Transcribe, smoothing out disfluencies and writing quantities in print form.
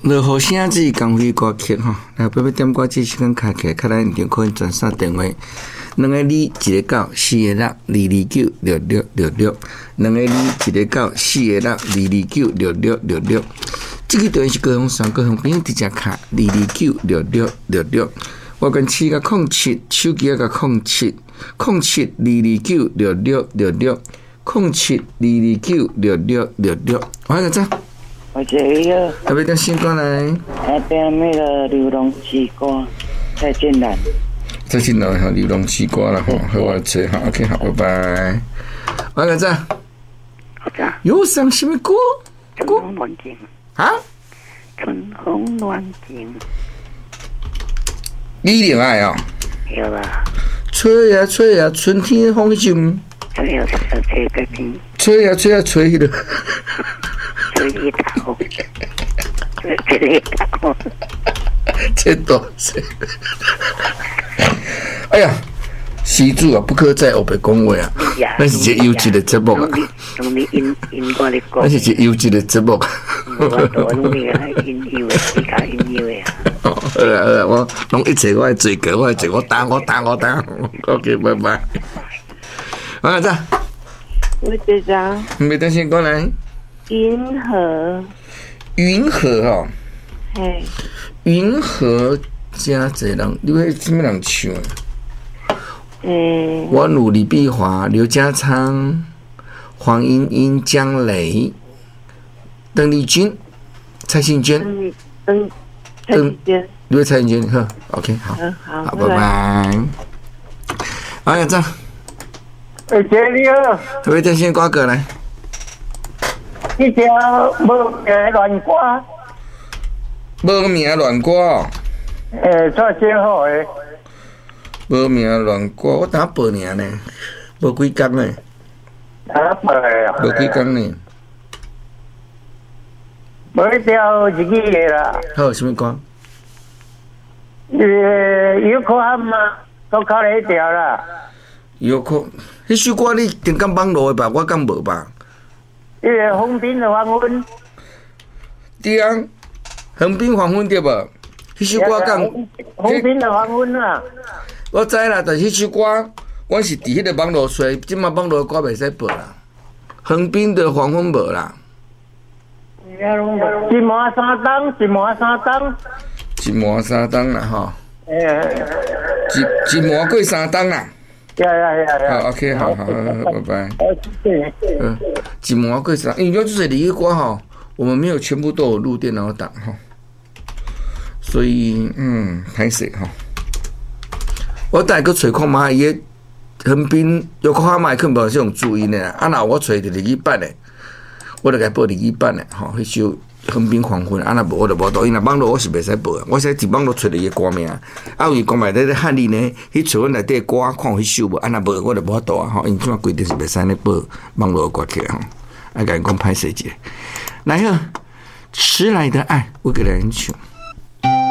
落雨声只光辉歌曲吼，来要点歌这时间开起，较咱电可以转送电话，2个2一个9 4个6 229 6666，2个2一个9 4个6 229 6666。这个电是高雄3个方朋友直接卡229 6666，我跟7个07手机个07 07 229 6666 07 229 6666，我个咋？ 我这个要不要点新歌来？ 那边那个流浪之歌，再见了。 再见了哈，流浪之歌了哈，好我吹哈 ，OK 好，拜拜。我个咋？ 好的。 有唱什么歌？ 春风暖景啊？ 春风暖景。 你恋爱啊？ 有了。 吹呀吹呀，春天风劲。 吹呀吹个天。 吹呀吹呀吹了。 吹一头，吹一头， 这多谁？哎呀，施主啊，不可再后白讲话啊！那是一个优质的节目啊！ 用你音我的歌， 那是一个优质的节目。 我都用你个音乐，自家音乐啊！ 好啦，我弄一切我来追歌，我来追我打。OK， 拜拜。啊，咋？ 我这张。 没担心过来。云河哦， 嘿， 云河真侪人，你迄什么人唱的？我努李碧华、刘家昌、黄莺莺、江雷、邓丽君、蔡幸娟、你会蔡幸娟？好 ，OK， 好，拜拜。哎呀，这， 姐你好， 要不要点先歌过来？ 一条无名乱歌， 无名乱歌哦。 算真好诶。 无名乱歌，我打报名呢，无几工呢。 打报诶。 无几工呢。 无一条日语诶啦。 好，什么歌？ 有可含嘛，都靠了一条啦。 有可，迄首歌你定敢网络诶吧？我敢无吧？ 横滨的黄昏， 对啊，横滨黄昏对无？迄首歌讲横滨的黄昏啊。 我知啦，但是迄首歌我是伫迄个网络吹，即马网络歌袂使播啦。横滨的黄昏无啦。 一满三档，一满三档。 一满三档啦吼。一满过三档啦。好 ，OK， 好，拜拜。一满过三，因为就是离歌哈，我们没有全部都有录电脑档哈，所以歹势哈。我带个找看嘛，伊个横滨有看麦克无是用注音的啦，啊那我找着日语版的，我就该播日语版的吼，迄首。横滨黄昏，啊那无我就无到，因为网络我是袂使播，我使伫网络找着伊个歌名，啊有讲埋在汉语呢，迄找阮内底歌看有迄首无，啊那无我就无法度啊吼，因为即马规定是袂使咧播网络歌曲吼，啊甲因讲歹势者，来呵，迟来的爱，我给人唱。